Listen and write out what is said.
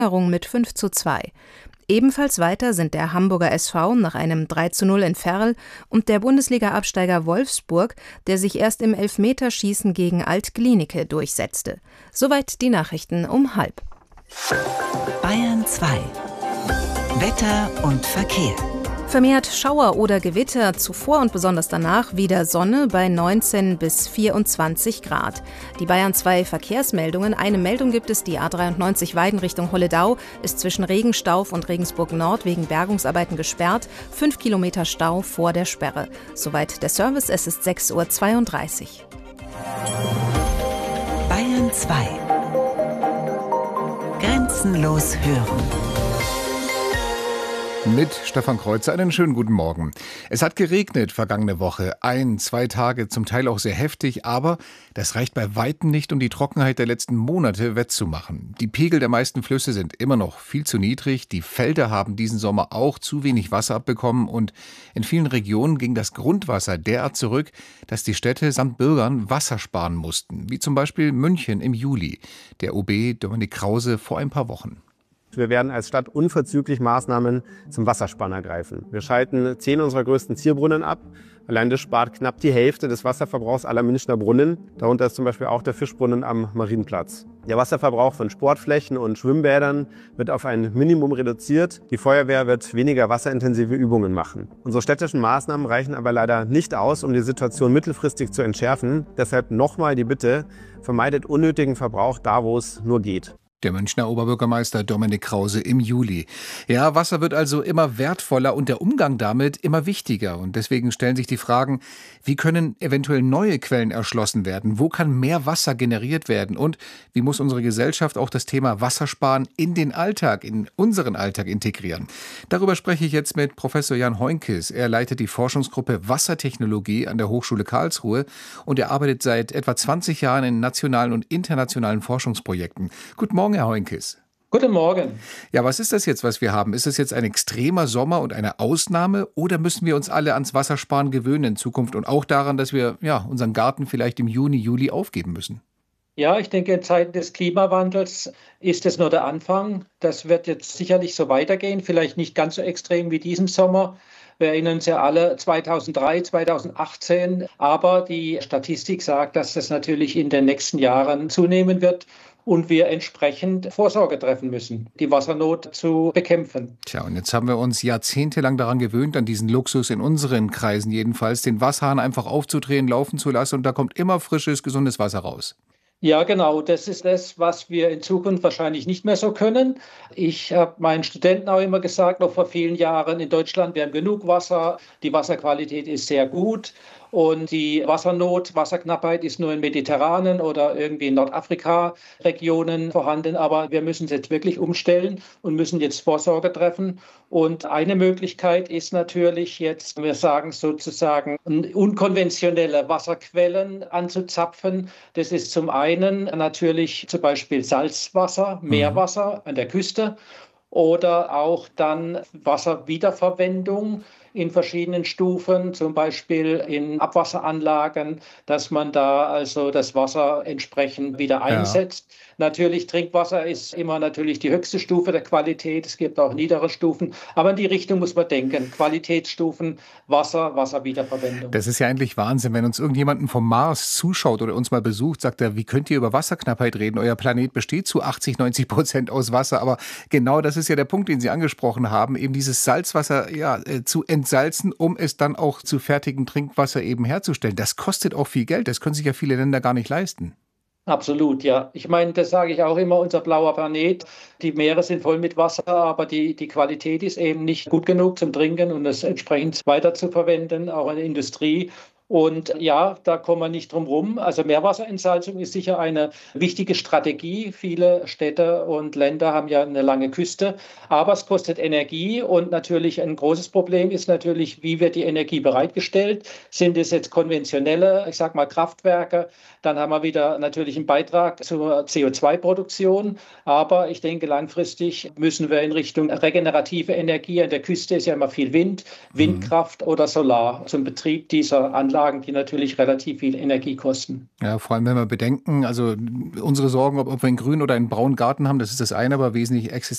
mit 5:2. Ebenfalls weiter sind der Hamburger SV nach einem 3:0 in Verl und der Bundesliga-Absteiger Wolfsburg, der sich erst im Elfmeterschießen gegen Alt-Glienicke durchsetzte. Soweit die Nachrichten um 12:30. Bayern 2. Wetter und Verkehr. Vermehrt Schauer oder Gewitter, zuvor und besonders danach wieder Sonne bei 19 bis 24 Grad. Die Bayern 2 Verkehrsmeldungen. Eine Meldung gibt es, die A93 Weiden Richtung Holledau ist zwischen Regenstauf und Regensburg Nord wegen Bergungsarbeiten gesperrt. 5 Kilometer Stau vor der Sperre. Soweit der Service, es ist 6:32 Uhr. Bayern 2. Grenzenlos hören. Mit Stefan Kreuzer einen schönen guten Morgen. Es hat geregnet vergangene Woche, 2 Tage, zum Teil auch sehr heftig, aber das reicht bei weitem nicht, um die Trockenheit der letzten Monate wettzumachen. Die Pegel der meisten Flüsse sind immer noch viel zu niedrig, die Felder haben diesen Sommer auch zu wenig Wasser abbekommen und in vielen Regionen ging das Grundwasser derart zurück, dass die Städte samt Bürgern Wasser sparen mussten, wie zum Beispiel München im Juli, der OB Dominik Krause vor ein paar Wochen. Wir werden als Stadt unverzüglich Maßnahmen zum Wassersparen ergreifen. Wir schalten 10 unserer größten Zierbrunnen ab. Allein das spart knapp die Hälfte des Wasserverbrauchs aller Münchner Brunnen. Darunter ist zum Beispiel auch der Fischbrunnen am Marienplatz. Der Wasserverbrauch von Sportflächen und Schwimmbädern wird auf ein Minimum reduziert. Die Feuerwehr wird weniger wasserintensive Übungen machen. Unsere städtischen Maßnahmen reichen aber leider nicht aus, um die Situation mittelfristig zu entschärfen. Deshalb nochmal die Bitte, vermeidet unnötigen Verbrauch da, wo es nur geht. Der Münchner Oberbürgermeister Dominik Krause im Juli. Ja, Wasser wird also immer wertvoller und der Umgang damit immer wichtiger. Und deswegen stellen sich die Fragen, wie können eventuell neue Quellen erschlossen werden? Wo kann mehr Wasser generiert werden? Und wie muss unsere Gesellschaft auch das Thema Wassersparen in den Alltag, in unseren Alltag integrieren? Darüber spreche ich jetzt mit Professor Jan Heunkes. Er leitet die Forschungsgruppe Wassertechnologie an der Hochschule Karlsruhe und er arbeitet seit etwa 20 Jahren in nationalen und internationalen Forschungsprojekten. Guten Morgen, Herr Heunkes. Guten Morgen. Ja, was ist das jetzt, was wir haben? Ist es jetzt ein extremer Sommer und eine Ausnahme oder müssen wir uns alle ans Wassersparen gewöhnen in Zukunft und auch daran, dass wir unseren Garten vielleicht im Juni, Juli aufgeben müssen? Ja, ich denke, in Zeiten des Klimawandels ist es nur der Anfang. Das wird jetzt sicherlich so weitergehen, vielleicht nicht ganz so extrem wie diesen Sommer. Wir erinnern uns ja alle 2003, 2018, aber die Statistik sagt, dass das natürlich in den nächsten Jahren zunehmen wird und wir entsprechend Vorsorge treffen müssen, die Wassernot zu bekämpfen. Tja, und jetzt haben wir uns jahrzehntelang daran gewöhnt, an diesen Luxus in unseren Kreisen jedenfalls, den Wasserhahn einfach aufzudrehen, laufen zu lassen und da kommt immer frisches, gesundes Wasser raus. Ja, genau. Das ist das, was wir in Zukunft wahrscheinlich nicht mehr so können. Ich habe meinen Studenten auch immer gesagt, noch vor vielen Jahren in Deutschland, wir haben genug Wasser, die Wasserqualität ist sehr gut. Und die Wassernot, Wasserknappheit ist nur in mediterranen oder irgendwie in Nordafrika-Regionen vorhanden. Aber wir müssen es jetzt wirklich umstellen und müssen jetzt Vorsorge treffen. Und eine Möglichkeit ist natürlich jetzt, wir sagen sozusagen, unkonventionelle Wasserquellen anzuzapfen. Das ist zum einen natürlich zum Beispiel Salzwasser, Meerwasser an der Küste oder auch dann Wasserwiederverwendung in verschiedenen Stufen, zum Beispiel in Abwasseranlagen, dass man da also das Wasser entsprechend wieder einsetzt. Ja. Natürlich, Trinkwasser ist immer natürlich die höchste Stufe der Qualität. Es gibt auch niedere Stufen, aber in die Richtung muss man denken. Qualitätsstufen, Wasser, Wasserwiederverwendung. Das ist ja eigentlich Wahnsinn, wenn uns irgendjemanden vom Mars zuschaut oder uns mal besucht, sagt er, wie könnt ihr über Wasserknappheit reden? Euer Planet besteht zu 80-90% aus Wasser, aber genau das ist ja der Punkt, den Sie angesprochen haben, eben dieses Salzwasser zu entsalzen, um es dann auch zu fertigem Trinkwasser eben herzustellen. Das kostet auch viel Geld, das können sich ja viele Länder gar nicht leisten. Absolut, ja. Ich meine, das sage ich auch immer, unser blauer Planet, die Meere sind voll mit Wasser, aber die Qualität ist eben nicht gut genug zum Trinken und es entsprechend weiter zu verwenden, auch in der Industrie. Und ja, da kommen wir nicht drum rum. Also Meerwasserentsalzung ist sicher eine wichtige Strategie. Viele Städte und Länder haben ja eine lange Küste, aber es kostet Energie und natürlich ein großes Problem ist natürlich, wie wird die Energie bereitgestellt? Sind es jetzt konventionelle, ich sag mal Kraftwerke? Dann haben wir wieder natürlich einen Beitrag zur CO2-Produktion. Aber ich denke, langfristig müssen wir in Richtung regenerative Energie. An der Küste ist ja immer viel Wind, Windkraft oder Solar zum Betrieb dieser Anlagen, die natürlich relativ viel Energie kosten. Ja, vor allem, wenn wir bedenken, also unsere Sorgen, ob wir einen grünen oder einen braunen Garten haben, das ist das eine, aber wesentlich